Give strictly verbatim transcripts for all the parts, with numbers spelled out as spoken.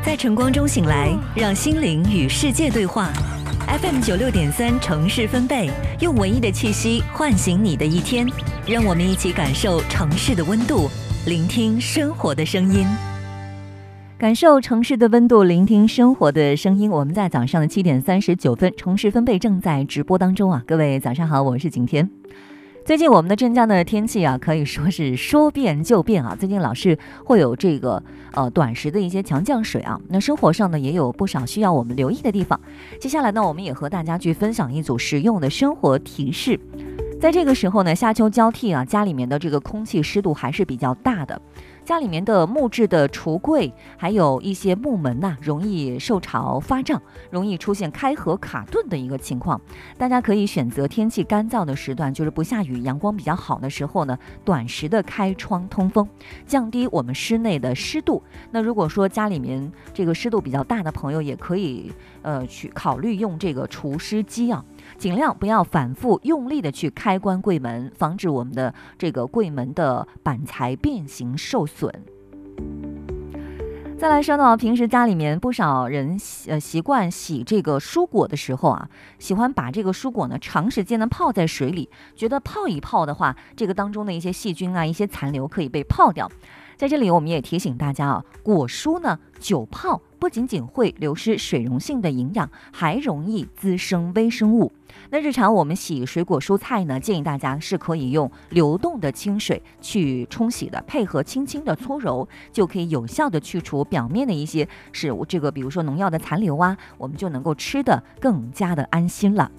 在晨光中醒来，让心灵与世界对话。F M 九六点三城市分贝，用文艺的气息唤醒你的一天。让我们一起感受城市的温度，聆听生活的声音。感受城市的温度，聆听生活的声音。我们在早上的七点三十九分，城市分贝正在直播当中啊！各位早上好，我是景天。最近我们的镇江的天气啊，可以说是说变就变啊。最近老是会有这个呃短时的一些强降水啊，那生活上呢也有不少需要我们留意的地方。接下来呢，我们也和大家去分享一组实用的生活提示。在这个时候呢，夏秋交替啊，家里面的这个空气湿度还是比较大的。家里面的木质的橱柜，还有一些木门呐、啊，容易受潮发胀，容易出现开合卡顿的一个情况。大家可以选择天气干燥的时段，就是不下雨、阳光比较好的时候呢，短时的开窗通风，降低我们室内的湿度。那如果说家里面这个湿度比较大的朋友，也可以呃去考虑用这个除湿机啊。尽量不要反复用力的去开关柜门，防止我们的这个柜门的板材变形受损。再来说呢，平时家里面不少人呃习惯洗这个蔬果的时候啊，喜欢把这个蔬果呢长时间的泡在水里，觉得泡一泡的话，这个当中的一些细菌啊、一些残留可以被泡掉。在这里我们也提醒大家啊，果蔬呢久泡不仅仅会流失水溶性的营养，还容易滋生微生物。那日常我们洗水果蔬菜呢，建议大家是可以用流动的清水去冲洗的，配合轻轻的搓揉，就可以有效的去除表面的一些是这个比如说农药的残留啊，我们就能够吃得更加的安心了。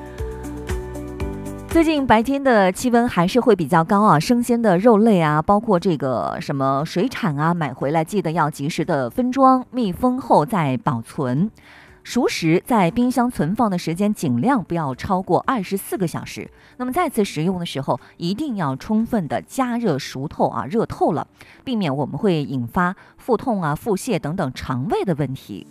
最近白天的气温还是会比较高啊，生鲜的肉类啊，包括这个什么水产啊，买回来记得要及时的分装、密封后再保存。熟食在冰箱存放的时间尽量不要超过二十四个小时。那么再次食用的时候，一定要充分的加热熟透啊，热透了，避免我们会引发腹痛啊、腹泻等等肠胃的问题。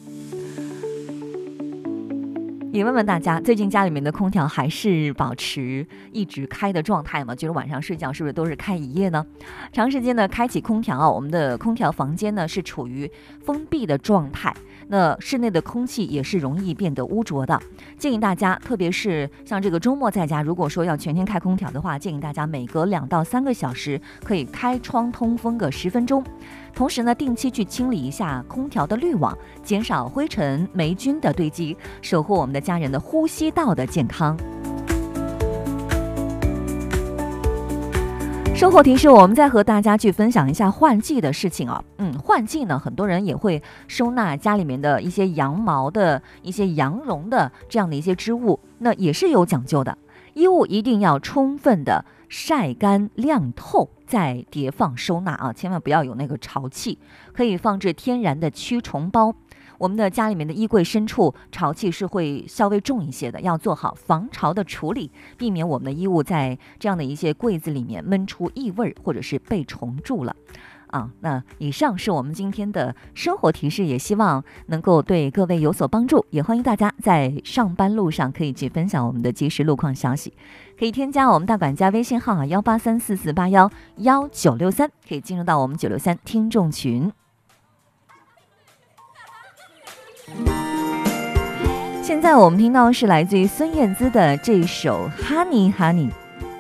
也问问大家，最近家里面的空调还是保持一直开的状态吗？就是晚上睡觉是不是都是开一夜呢？长时间的开启空调啊，我们的空调房间呢是处于封闭的状态，那室内的空气也是容易变得污浊的。建议大家，特别是像这个周末在家，如果说要全天开空调的话，建议大家每隔两到三个小时可以开窗通风个十分钟。同时呢，定期去清理一下空调的滤网，减少灰尘、霉菌的堆积，守护我们的家人的呼吸道的健康。生活提示，我们再和大家去分享一下换季的事情啊。嗯，换季呢，很多人也会收纳家里面的一些羊毛的、一些羊绒的这样的一些织物，那也是有讲究的。衣物一定要充分的晒干晾透，再叠放收纳啊，千万不要有那个潮气。可以放置天然的驱虫包。我们的家里面的衣柜深处潮气是会稍微重一些的，要做好防潮的处理，避免我们的衣物在这样的一些柜子里面闷出异味，或者是被虫蛀了。啊，那以上是我们今天的生活提示，也希望能够对各位有所帮助。也欢迎大家在上班路上可以去分享我们的即时路况消息，可以添加我们大管家微信号啊，幺八三四四八幺幺九六三，可以进入到我们九六三听众群。现在我们听到是来自于孙燕姿的这首 Honey Honey。